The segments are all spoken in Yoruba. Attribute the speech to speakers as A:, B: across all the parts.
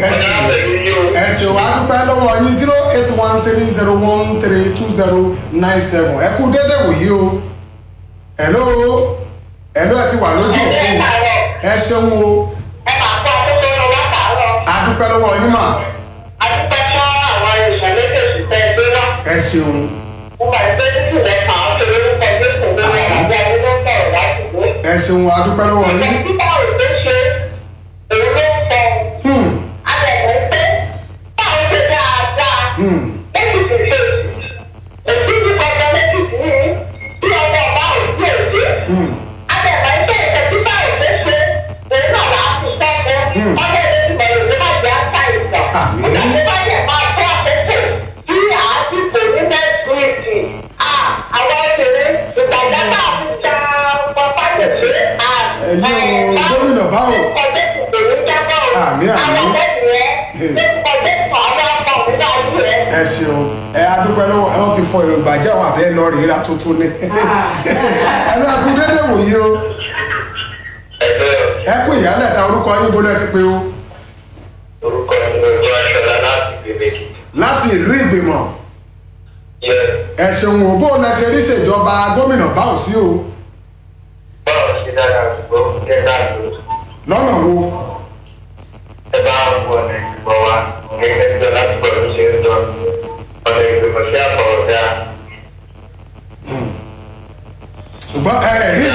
A: ẹ ṣe wàá dúpẹ́ lọ́wọ́ yín 08130132097 ẹ kú dédé wòye o hello ẹ ti wà lójú òkú ẹ ṣeun o adúpẹ́ lọ́wọ́ yín mà ẹ ṣeun. ẹ ṣeun adúpẹ́ lọ́wọ́ yín. gómìnà báwo àmì ẹ ṣeun adúpẹ́ lọ́wọ́ àwọn ti fọ Yorùbá jẹ́ àwọn àbẹ́ lọ rí ra tuntun ní ẹnu àkúndédé wòye o ẹ kú ìyálẹ̀ ta orúkọ yín bó lẹ́ ti pé o.
B: orúkọ mi ló jẹ́ aṣọ́lá
A: láti ìlú Ìgbìmọ̀ ẹ ṣeun o bó lẹ ṣe rí ṣèjọba gómìnà báwo sí o.
B: báwo sí dára gbogbo kẹta ló.
A: lọ́nà wo.
B: ẹ bá wọ ọ̀nà ìgbìmọ̀ wa gẹ́gẹ́ bí ọlá ti gbọ́dọ̀ ṣe ń tọ́ ọ̀nà ìgbìmọ̀ sí àbọ̀ọ̀dá.
A: ṣùgbọ́n ẹ rí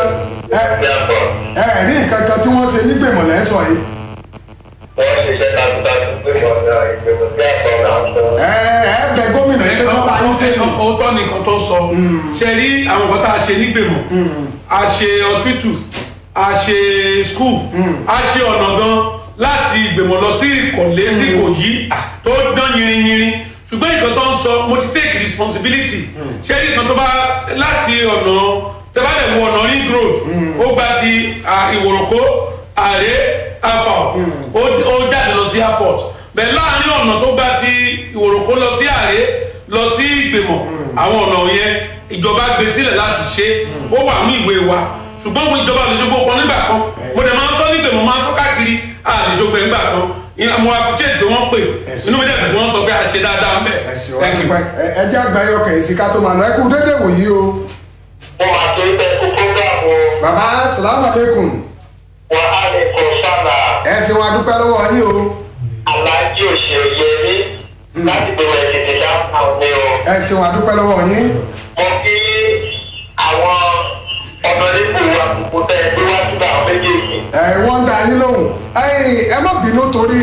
A: nǹkan kan tí wọ́n ṣe nígbèmọ̀ lẹ́ sọ yìí.
B: wọ́n ṣiṣẹ́ takuntakun pé ọ̀nà ìgbìmọ̀ sí àbọ̀ọ̀dá ń sọ.
A: ẹ bẹ gómìnà yìí ló bá yín ṣe.
C: òótọ́ nìkan tó sọ ṣe rí àwọn nǹkan tá a ṣe nígbèmọ̀ a ṣe hospital a ṣe school a ṣe ọ̀nà gan láti Ìgbèmọ̀ lọ sí Ìkọ̀lé sí Ìkòyí tó dán yìnrìnyìnrìn ṣùgbọ́n nǹkan tó ń sọ mo ti take responsibility ṣé nǹkan tó bá láti ọ̀nà tẹ́bálẹ̀ wo ọ̀nà ring road ó gba ti Ìwòròkó Àré Afà ó jáde lọ sí airport bẹ́ẹ̀ láàrin ọ̀nà tó gba ti Ìwòròkó lọ sí Àré lọ sí Ìgbèmọ̀ àwọn ọ̀nà yẹn ìjọba gbé sílẹ̀ láti ṣe ó wà ní ìwé wa ṣùgbọ́n mo ìjọba lè ṣogbó kan nígbà kan mo dẹ̀ máa ń tọ́ nígbè mo máa ń tọ́ káàkiri àlè ṣogbó nígbà kan mo appreciate pé wọ́n pè inú mi dẹ̀ bí wọ́n sọ pé a ṣe dáadáa ń bẹ̀.
A: ẹ jẹ́ àgbáyé ọkàn yìí sí ká tó máa lọ ẹ kú dédé wòyí o.
B: mo máa tó ibẹ̀ kó fúgàmù.
A: bàbá salamu aleykum.
B: wa aleykum salaam.
A: ẹ ṣeun adúpẹ́ lọ́wọ́ yín o.
B: aláàjì òṣèré yẹmí láti gbẹ̀wẹ̀ tètè dáhùn ní o.
A: ẹ ṣeun adúpẹ́ lọ́wọ́ yín.
B: mo kí àwọn ọ̀nàdẹ́kùn wa kò tẹ̀ ẹ́ wá síbẹ̀ àwọn méjèèjì.
A: wọ́n dá yín lóhùn ẹ má bínú torí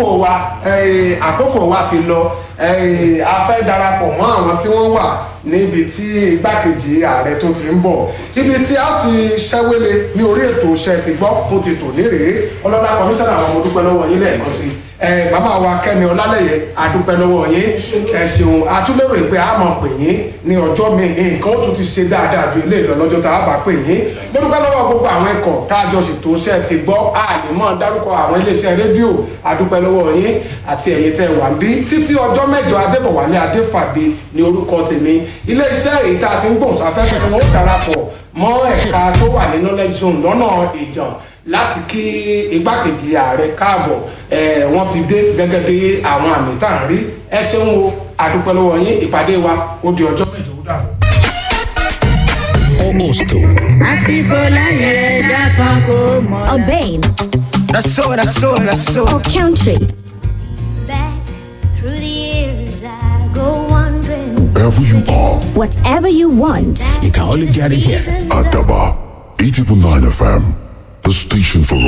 A: àkókò wa ti lọ a fẹ́ darapọ̀ mọ́ àwọn tí wọ́n wà níbi tí igbákejì ààrẹ tó ti ń bọ̀ ibi tí a ti ṣẹ́wélé ní orí ètò iṣẹ́ ti gbọ́ fún ti tò nírèé ọlọ́lá kọmíṣánná àwọn ọmọ dúpẹ́ lọ́wọ́ yín lẹ́ẹ̀kan sí màmá wa Kẹ́mi Ọlálẹ́yẹ adúpẹ́ lọ́wọ́ yín ẹ ṣeun àtúlérò pé a máa pè yín ní ọjọ́ mi nǹkan ó tún ti ṣe dáadáa ju ilé ìlọ lọ́jọ́ tá a bá pè yín mo dúpẹ́ lọ́wọ́ gbogbo àwọn ẹ̀kọ́ tá a jọ ṣètò iṣẹ́ ti gbọ́ àlè mọ́ dárúkọ àwọn iléeṣẹ́ rédíò adúpẹ́ lọ́wọ́ yín àti ẹ̀yin tẹ́ wà ń bí títí ọjọ́ mẹ́jọ Adébọ̀wálé Adéfàbí ní orúkọ tèmi iléeṣẹ́ èyí tá a ti ń gbòǹsáfẹ́fẹ́ wọn ó darapọ̀ mọ́ ẹ̀ka tó wà ní knowledge zone lọ́nà ìjàn láti kí igbákejì ààrẹ káàbọ̀ wọ́n ti dé gẹ́gẹ́ bí àwọn àmì tá à ń rí ẹ ṣeun o àdúpẹ́ lọ́wọ́ yín ìpàdé wa ó di ọjọ́ mẹ́jọ ó dàbọ̀.
D: Moscow.
E: Urbane.
D: That's so.
E: Or country.
F: Back through the years I go wandering.
G: Wherever you are,
E: Whatever you want.
D: You can only get it here.
G: Adaba 80.9 FM, the station for